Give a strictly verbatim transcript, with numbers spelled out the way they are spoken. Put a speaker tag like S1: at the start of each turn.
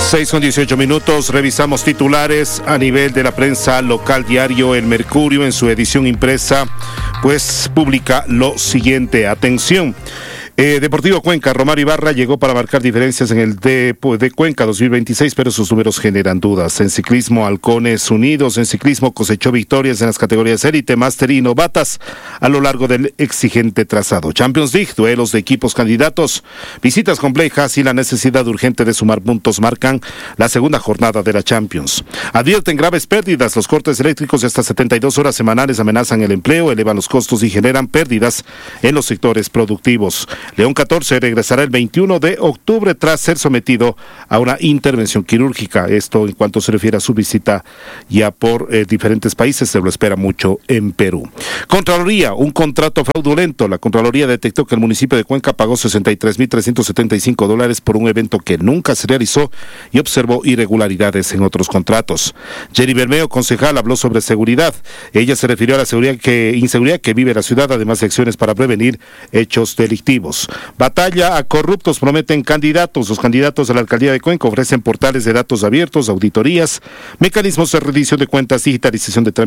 S1: seis con dieciocho minutos, revisamos titulares a nivel de la prensa local. Diario El Mercurio, en su edición impresa, pues publica lo siguiente. Atención. Eh, Deportivo Cuenca, Romario Ibarra llegó para marcar diferencias en el de, de Cuenca dos mil veintiséis, pero sus números generan dudas. En ciclismo, Halcones Unidos, en ciclismo cosechó victorias en las categorías élite, máster y novatas a lo largo del exigente trazado. Champions League, duelos de equipos candidatos, visitas complejas y la necesidad urgente de sumar puntos marcan la segunda jornada de la Champions. Advierten graves pérdidas, los cortes eléctricos de hasta setenta y dos horas semanales amenazan el empleo, elevan los costos y generan pérdidas en los sectores productivos. León catorce regresará el veintiuno de octubre tras ser sometido a una intervención quirúrgica. Esto en cuanto se refiere a su visita ya por eh, diferentes países, se lo espera mucho en Perú. Contraloría, un contrato fraudulento. La Contraloría detectó que el municipio de Cuenca pagó sesenta y tres mil trescientos setenta y cinco dólares por un evento que nunca se realizó y observó irregularidades en otros contratos. Jenny Bermeo, concejal, habló sobre seguridad. Ella se refirió a la seguridad que, inseguridad que vive la ciudad, además de acciones para prevenir hechos delictivos. Batalla a corruptos, prometen candidatos. Los candidatos a la alcaldía de Cuenca ofrecen portales de datos abiertos, auditorías, mecanismos de rendición de cuentas, digitalización de trámites